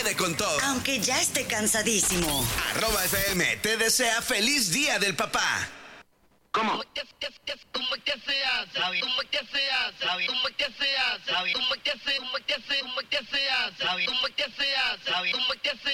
quede con todo. Aunque ya esté cansadísimo. @FM te desea feliz Día del Papá. ¿Cómo? ¿Cómo que se hace? ¿Cómo que se hace? ¿Cómo que se hace? ¿Cómo que se hace? ¿Cómo que se hace? ¿Cómo que se hace? ¿Cómo que se hace?